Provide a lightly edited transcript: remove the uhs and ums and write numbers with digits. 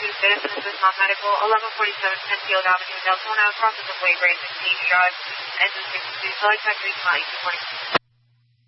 Citizens with non-medical, 1147 Penfield Avenue, Deltona, process of waiver, 16 Drive, engine 62, select country, 2 morning.